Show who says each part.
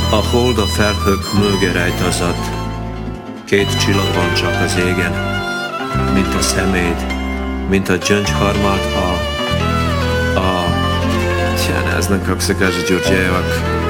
Speaker 1: A hold a felhők mögé rejtezett, két csillag van csak az égen, mint a szeméd, mint a gyöngyharmat a... Tja, ne, ez nem как se kaže Đurđevak.